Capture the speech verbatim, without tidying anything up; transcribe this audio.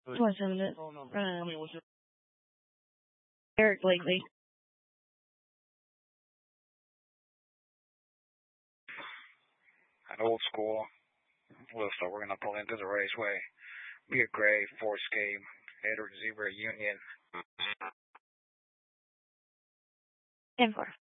Wasn't it? Um, Eric lately. An old school Wilson, we're going to pull into the raceway. Be a gray, force game, Edward Zebra Union. ten four.